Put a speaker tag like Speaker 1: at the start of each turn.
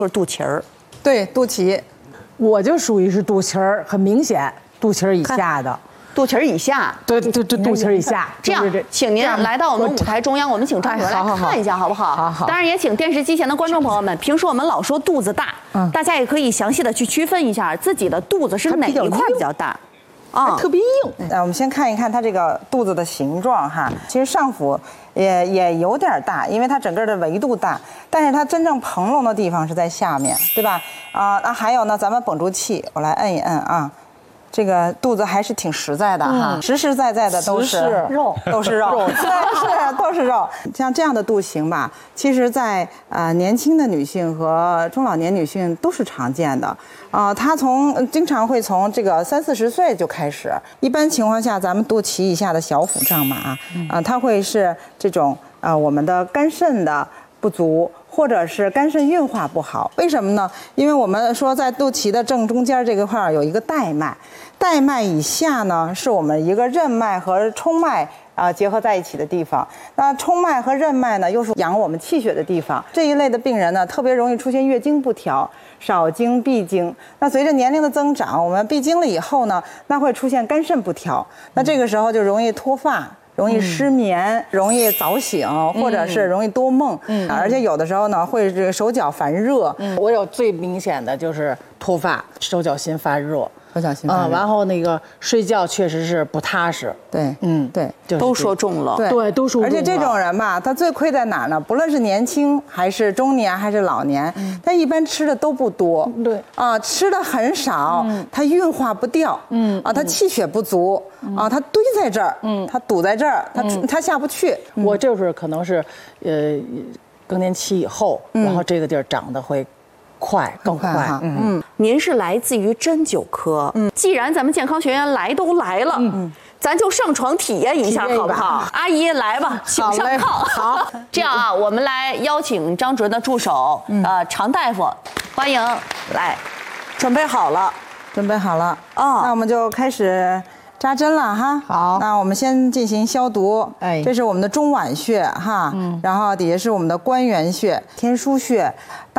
Speaker 1: 就是肚脐儿。
Speaker 2: 对，肚脐，
Speaker 3: 我就属于是肚脐儿，很明显，肚脐儿以下的。
Speaker 1: 肚脐儿以下，
Speaker 3: 对，肚脐儿以下。
Speaker 1: 这样，请您来到我们舞台中央，我们请张主任来看一下，好不好？
Speaker 3: 好。
Speaker 1: 当然也请电视机前的观众朋友们，平时我们老说肚子大，大家也可以详细的去区分一下自己的肚子是哪一块比较大。
Speaker 3: 特别硬。
Speaker 2: 我们先看一看它这个肚子的形状哈。其实上腹也有点大，因为它整个的维度大，但是它真正膨隆的地方是在下面，对吧？那还有呢，咱们绷住气，我来摁一摁啊。这个肚子还是挺实在的哈，实实在在的都是
Speaker 3: 肉，
Speaker 2: 都是肉，都是肉。像这样的肚型吧，其实在年轻的女性和中老年女性都是常见的。它经常会从这个30、40岁就开始。一般情况下，咱们肚脐以下的小腹胀满它会是这种我们的肝肾的不足。或者是肝肾运化不好，为什么呢？因为我们说在肚脐的正中间这个块有一个带脉，带脉以下呢是我们一个任脉和冲脉结合在一起的地方。那冲脉和任脉呢又是养我们气血的地方。这一类的病人呢特别容易出现月经不调、少经、闭经。那随着年龄的增长，我们闭经了以后呢，那会出现肝肾不调，那这个时候就容易脱发。容易失眠，容易早醒，或者是容易多梦，而且有的时候呢会这个手脚烦热。
Speaker 3: 我有最明显的就是脱发，手脚心发热。然后那个睡觉确实是不踏实。
Speaker 2: 对，对，
Speaker 1: 都说中了。
Speaker 3: 对，都说中了。
Speaker 2: 而且这种人吧，他最亏在哪儿呢？不论是年轻还是中年还是老年，他一般吃的都不多。
Speaker 3: 对，
Speaker 2: 吃的很少，他运化不掉。他气血不足。他堆在这儿，他堵在这儿，他下不去。
Speaker 3: 我就是可能是，更年期以后，然后这个地儿长得会。更快。
Speaker 1: 您是来自于针灸科。既然咱们健康学院来都来了，咱就上床体验一下，好不好？阿姨来吧，请上炕。好，这样啊，我们来邀请张主任的助手，常大夫，欢迎来，准备好了，
Speaker 2: 那我们就开始扎针了哈。
Speaker 3: 好，
Speaker 2: 那我们先进行消毒。这是我们的中脘穴哈，然后底下是我们的关元穴、天枢穴。